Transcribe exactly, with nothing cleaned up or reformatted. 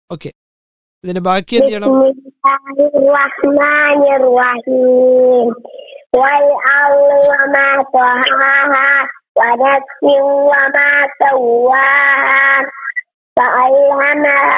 Okay, ഇതിന്റെ ബാക്കി എന്ത് ചെയ്യണം? ബിസ്മില്ലാഹിർറഹ്മാനിർറഹീം വൽ അർളി വമാ തഹാഹാ വനഫ്സിൻ വമാ സവ്വാഹാ ഫഅൽഹമഹാ